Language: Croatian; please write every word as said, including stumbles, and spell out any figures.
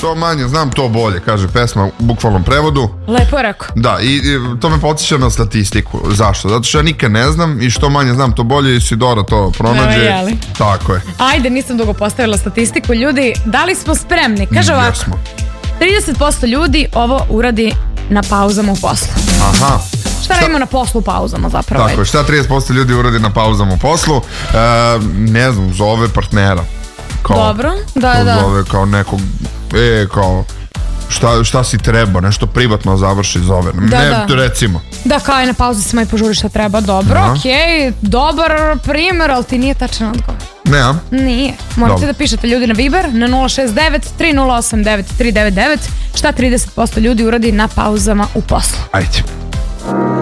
što manje znam, to bolje, kaže pesma u bukvalnom prevodu. Lepo je rekao. Da, i, i to me podsjeća na statistiku. Zašto? Zato što ja nikad ne znam i što manje znam, to bolje, i Sidora to pronađe. Evo, tako je. Ajde, nisam dugo postavila statistiku. Ljudi, da li smo spremni? Kaže ovako, Jesmo. trideset posto ljudi ovo uradi na pauzama u poslu. Aha. Šta radimo na poslu u pauzama zapravo? Tako je, šta trideset posto ljudi uradi na pauzama u poslu? E, ne znam, zove partnera. Kao, Dobro, da, kao da. Zove kao nekog, e, kao, šta, šta si treba, nešto privatno završi, zove. Da, ne, da. recimo. Da, kao je na pauzi samo i požuri šta treba. Dobro, Aha. okej, okay. Dobar primjer, ali ti nije tačan odgovor. Ne, a? Nije. Morate Dobro. da pišete ljudi na Viber na nula šest devet tri nula osam devet tri devet devet šta trideset posto ljudi uradi na pauzama u poslu. Ajde.